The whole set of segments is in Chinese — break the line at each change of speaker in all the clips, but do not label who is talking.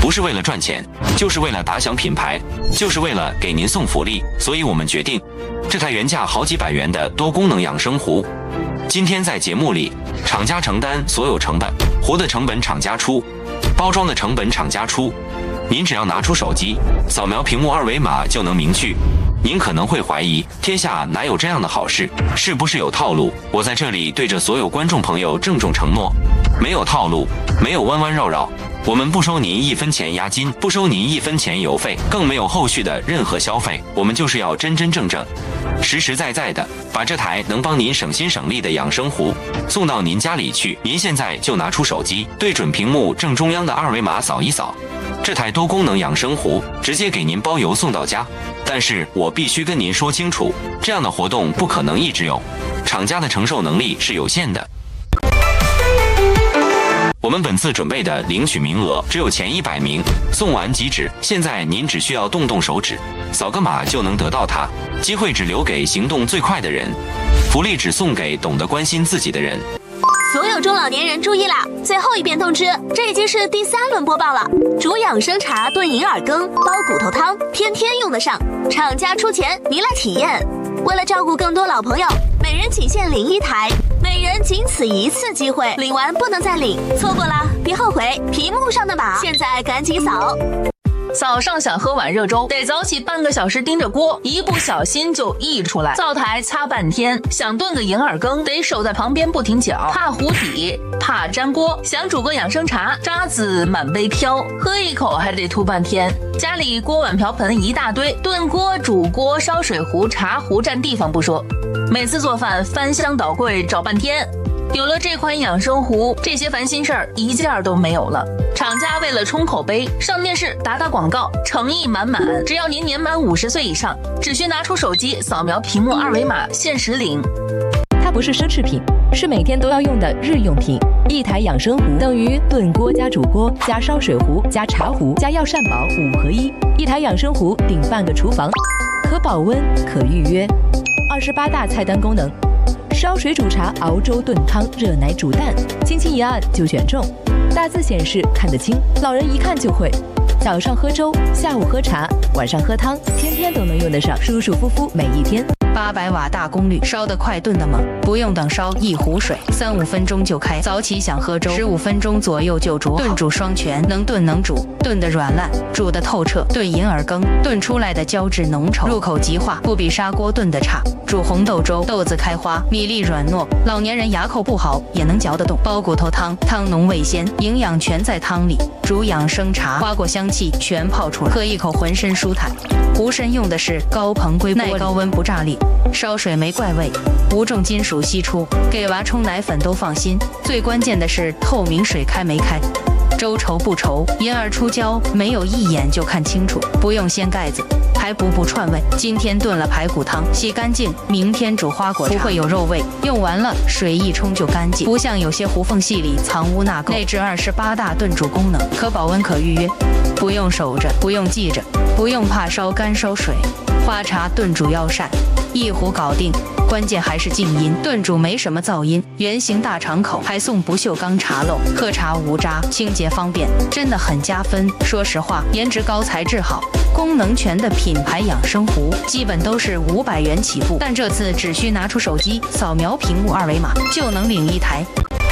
不是为了赚钱，就是为了打响品牌，就是为了给您送福利，所以我们决定，这台原价好几百元的多功能养生壶，今天在节目里，厂家承担所有成本，壶的成本厂家出，包装的成本厂家出，您只要拿出手机，扫描屏幕二维码就能明确。您可能会怀疑，天下哪有这样的好事？是不是有套路？我在这里对着所有观众朋友郑重承诺，没有套路，没有弯弯绕绕，我们不收您1分钱押金，不收您1分钱邮费，更没有后续的任何消费，我们就是要真真正正、实实在在的把这台能帮您省心省力的养生壶送到您家里去。您现在就拿出手机，对准屏幕正中央的二维码扫一扫，这台多功能养生壶直接给您包邮送到家。但是我必须跟您说清楚，这样的活动不可能一直有，厂家的承受能力是有限的。我们本次准备的领取名额只有前100名，送完即止。现在您只需要动动手指，扫个码就能得到它。机会只留给行动最快的人，福利只送给懂得关心自己的人。
所有中老年人注意啦！最后一遍通知，这已经是第3轮播报了。煮养生茶炖银耳羹，煲骨头汤，天天用得上。厂家出钱，您来体验。为了照顾更多老朋友，每人仅限领1台，每人仅此1次机会，领完不能再领，错过了别后悔。屏幕上的码，现在赶紧扫。
早上想喝碗热粥，得早起半个小时盯着锅，一不小心就溢出来，灶台擦半天。想炖个银耳羹，得守在旁边不停搅，怕糊底，怕粘锅。想煮个养生茶，渣子满杯飘，喝一口还得吐半天。家里锅碗瓢盆一大堆，炖锅、煮锅、烧水壶、茶壶占地方不说，每次做饭翻箱倒柜找半天。有了这款养生壶，这些烦心事儿一件都没有了。厂家为了冲口碑，上电视打广告，诚意满满。只要您年满50岁以上，只需拿出手机扫描屏幕二维码，限时领。
它不是奢侈品，是每天都要用的日用品。一台养生壶等于炖锅加煮锅加烧水壶加茶壶加药膳宝5合1。一台养生壶顶半个厨房，可保温可预约。28大菜单功能。烧水煮茶、熬粥炖汤、热奶煮蛋，轻轻一按就选中。大字显示看得清，老人一看就会。早上喝粥，下午喝茶，晚上喝汤，天天都能用得上，舒舒服服每一天。
800瓦大功率，烧得快，炖得猛，不用等烧一壶水，3-5分钟就开。早起想喝粥，15分钟左右就煮好。炖煮双全，能炖能煮，炖得软烂，煮得透彻。炖银耳羹，炖出来的胶质浓稠，入口即化，不比砂锅炖的差。煮红豆粥，豆子开花，米粒软糯，老年人牙口不好也能嚼得动。煲骨头汤，汤浓味鲜，营养全在汤里。煮养生茶，花果香气全泡出来，喝一口浑身舒坦。壶身用的是高硼硅玻璃，耐高温不炸裂，烧水没怪味，无重金属析出，给娃冲奶粉都放心。最关键的是透明水开没开，粥稠不稠，银耳出胶没有一眼就看清楚，不用掀盖子，还不串味。今天炖了排骨汤，洗干净，明天煮花果茶，不会有肉味，用完了水一冲就干净，不像有些壶缝隙里藏污纳垢。内置28大炖煮功能，可保温可预约，不用守着，不用记着，不用怕烧干烧水。花茶炖煮药膳，一壶搞定。关键还是静音，炖煮没什么噪音，圆形大敞口，还送不锈钢茶漏，喝茶无渣，清洁方便，真的很加分。说实话，颜值高材质好，功能全的品牌养生壶基本都是500元起步，但这次只需拿出手机扫描屏幕二维码就能领1台。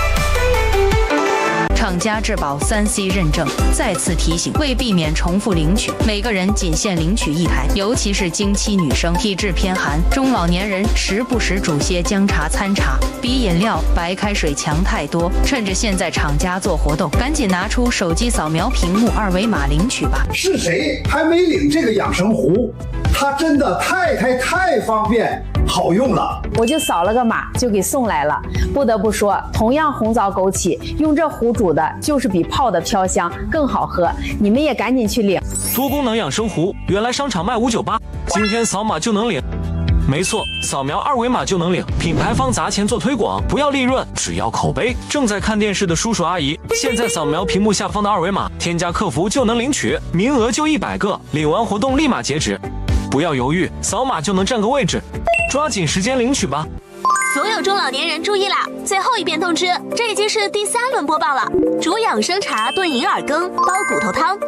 厂家质保3C 认证，再次提醒，为避免重复领取，每个人仅限领取1台，尤其是经期女生、体质偏寒、中老年人，时不时煮些姜茶参茶，比饮料、白开水强太多。趁着现在厂家做活动，赶紧拿出手机扫描屏幕二维码领取吧。
是谁还没领这个养生壶？它真的太方便好用了，
我就扫了个码就给送来了。不得不说，同样红枣枸杞，用这壶煮的就是比泡的飘香更好喝。你们也赶紧去领。
多功能养生壶原来商场卖598，今天扫码就能领。没错，扫描二维码就能领，品牌方砸钱做推广，不要利润，只要口碑。正在看电视的叔叔阿姨，现在扫描屏幕下方的二维码，添加客服就能领取，名额就100个，领完活动立马截止。不要犹豫，扫码就能占个位置，抓紧时间领取吧。
所有中老年人注意啦！最后一遍通知，这已经是第3轮播报了。煮养生茶炖银耳羹，煲骨头汤。